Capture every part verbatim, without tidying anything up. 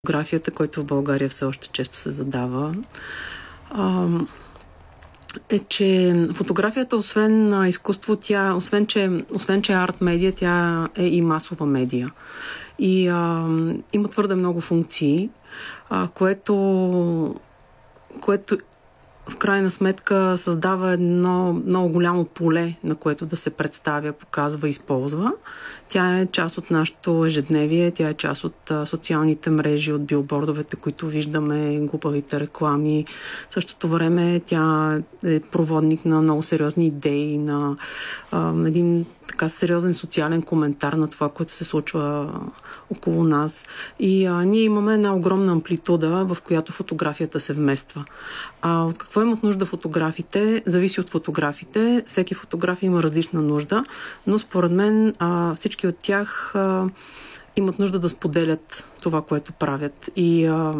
фотографията, който в България все още често се задава, а, е, че фотографията, освен изкуство, тя, освен че, освен, че е арт медия, тя е и масова медия. И а, има твърде много функции, а, което, което в крайна сметка създава едно много голямо поле, на което да се представя, показва и използва. Тя е част от нашето ежедневие, тя е част от а, социалните мрежи, от билбордовете, които виждаме, глупавите реклами. В същото време тя е проводник на много сериозни идеи, на а, един така сериозен социален коментар на това, което се случва около нас. И а, ние имаме една огромна амплитуда, в която фотографията се вмества. А, от какво имат нужда фотографите? Зависи от фотографите. Всеки фотограф има различна нужда, но според мен а, всички от тях а, имат нужда да споделят това, което правят. И а,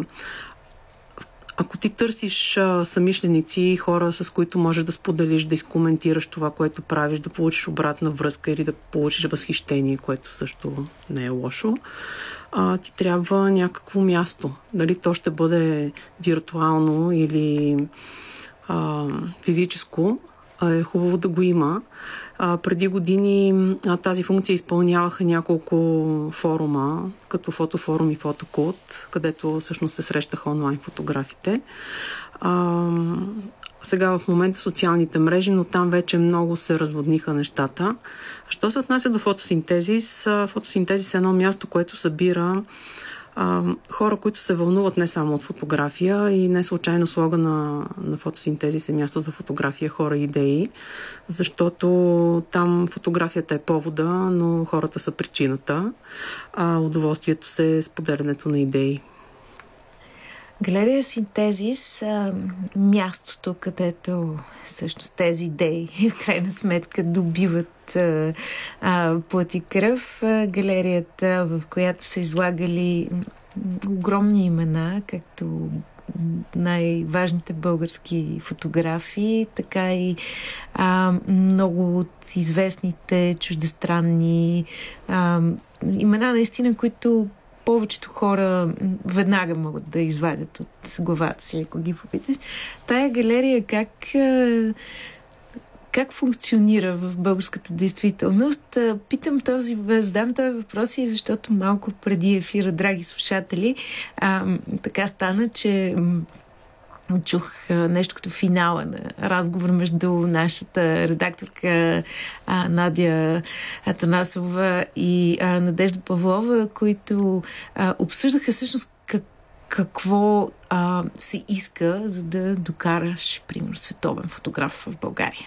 ако ти търсиш а, самишленици, хора, с които можеш да споделиш, да изкоментираш това, което правиш, да получиш обратна връзка или да получиш възхищение, което също не е лошо, а, ти трябва някакво място. Дали то ще бъде виртуално или а, физическо, е хубаво да го има. А, преди години а, тази функция изпълняваха няколко форума, като фотофорум и фотокод, където всъщност се срещаха онлайн фотографите. А, сега в момента социалните мрежи, но там вече много се разводниха нещата. Що се отнася до фотосинтезис? Фотосинтезис е едно място, което събира А, хора, които се вълнуват не само от фотография, и не случайно слога на, на фотосинтезис е място за фотография, хора и идеи, защото там фотографията е повода, но хората са причината, а удоволствието се е споделянето на идеи. Галерия Синтезис, а, мястото, където всъщност тези идеи в крайна сметка добиват а, а, плът и кръв. А, галерията, в която са излагали огромни имена, както най-важните български фотографии, така и а, много от известните чуждестранни а, имена, наистина, които повечето хора веднага могат да извадят от главата си, ако ги попиташ. Тая галерия как, как функционира в българската действителност? Питам този, задам този въпрос и защото малко преди ефира, драги слушатели, а, така стана, че чух нещо като финала на разговор между нашата редакторка а, Надя Атанасова и а, Надежда Павлова, които а, обсъждаха всъщност как, какво а, се иска, за да докараш, примерно, световен фотограф в България.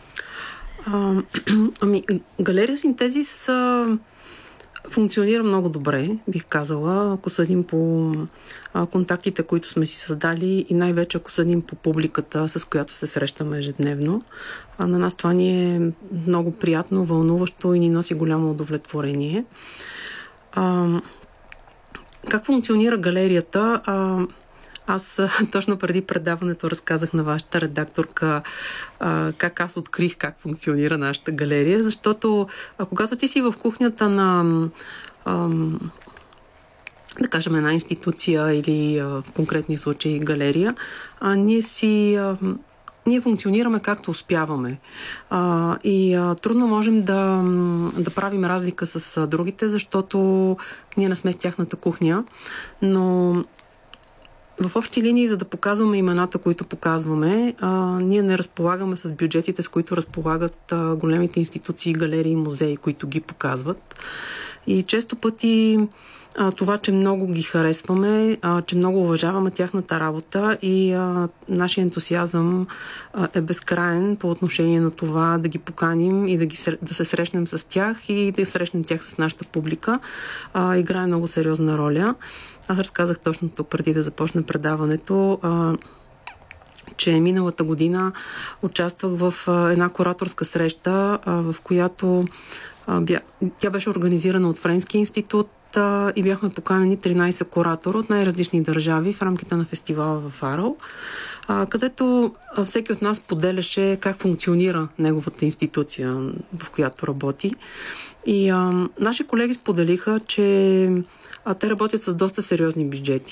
А, ами, галерия Синтезис а, функционира много добре, бих казала, ако съдим по а, контактите, които сме си създали, и най-вече ако съдим по публиката, с която се срещаме ежедневно. А, на нас това ни е много приятно, вълнуващо и ни носи голямо удовлетворение. А, как функционира галерията? А, Аз точно преди предаването разказах на вашата редакторка а, как аз открих как функционира нашата галерия, защото а, когато ти си в кухнята на а, да кажем една институция или а, в конкретния случай галерия, а, ние си а, ние функционираме както успяваме. А, и а, трудно можем да, да правим разлика с а, другите, защото ние не сме в тяхната кухня, но в общи линии, за да показваме имената, които показваме, а, ние не разполагаме с бюджетите, с които разполагат а, големите институции, галерии и музеи, които ги показват. И често пъти а, това, че много ги харесваме, а, че много уважаваме тяхната работа и а, нашия ентусиазъм а, е безкраен по отношение на това да ги поканим и да, ги, да се срещнем с тях и да срещнем тях с нашата публика, а, играе много сериозна роля. Аз разказах точно тук, преди да започне предаването, а, че миналата година участвах в а, една кураторска среща, а, в която а, бя... тя беше организирана от Френския институт а, и бяхме поканени тринайсет куратора от най-различни държави в рамките на фестивала в Арал, а, където а, всеки от нас поделяше как функционира неговата институция, в която работи. И а, наши колеги споделиха, че а те работят с доста сериозни бюджети.